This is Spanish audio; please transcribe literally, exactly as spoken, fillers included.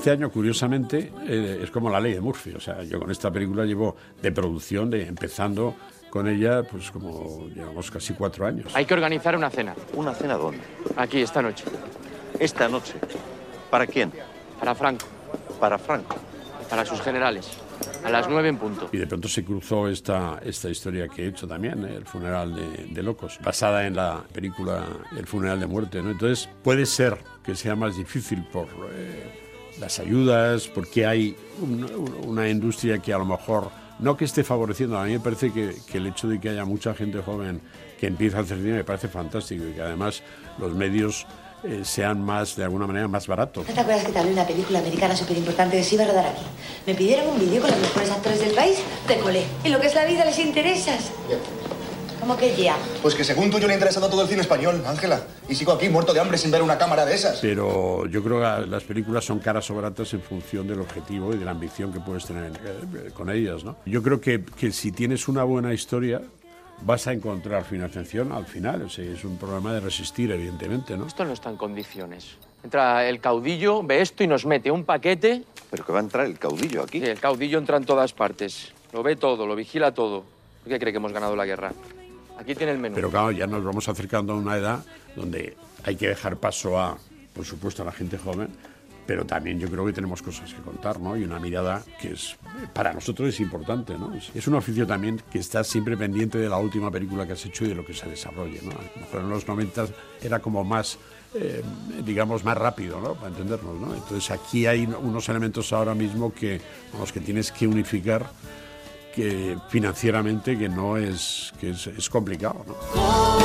este año, curiosamente, eh, es como la ley de Murphy. O sea, yo con esta película llevo de producción, de empezando con ella, pues como llevamos casi cuatro años. Hay que organizar una cena. ¿Una cena dónde? Aquí, esta noche. ¿Esta noche? ¿Para quién? Para Franco. Para Franco. Para sus generales. A las nueve en punto. Y de pronto se cruzó esta, esta historia que he hecho también, ¿eh? El funeral de, de locos, basada en la película El funeral de muerte, ¿no? Entonces puede ser que sea más difícil por eh, las ayudas, porque hay un, una industria que a lo mejor, no que esté favoreciendo, a mí me parece que, que el hecho de que haya mucha gente joven que empieza a hacer cine me parece fantástico, y que además los medios Eh, sean más, de alguna manera, más baratos. ¿No te acuerdas que te hablé de una película americana súper importante que se iba a rodar aquí? Me pidieron un vídeo con los mejores actores del país, te colé. ¿Y lo que es la vida les interesas? ¿Cómo que ya? Pues que según tú yo le he interesado todo el cine español, Ángela. Y sigo aquí muerto de hambre sin ver una cámara de esas. Pero yo creo que las películas son caras o baratas en función del objetivo y de la ambición que puedes tener eh, con ellas, ¿no? Yo creo que, que si tienes una buena historia, vas a encontrar financiación al final. O sea, es un problema de resistir, evidentemente, ¿no? Esto no está en condiciones. Entra el caudillo, ve esto y nos mete un paquete. ¿Pero que va a entrar el caudillo aquí? Sí, el caudillo entra en todas partes. Lo ve todo, lo vigila todo. ¿Por qué cree que hemos ganado la guerra? Aquí tiene el menú. Pero claro, ya nos vamos acercando a una edad donde hay que dejar paso a, por supuesto, a la gente joven, pero también yo creo que tenemos cosas que contar, ¿no? Y una mirada que es, para nosotros es importante, ¿no? Es, es un oficio también que está siempre pendiente de la última película que has hecho y de lo que se desarrolle, ¿no? A lo mejor en los noventa era como más, eh, digamos, más rápido, ¿no? Para entendernos, ¿no? Entonces aquí hay unos elementos ahora mismo que, con los que tienes que unificar, que financieramente que no es, que es, es complicado, ¿no?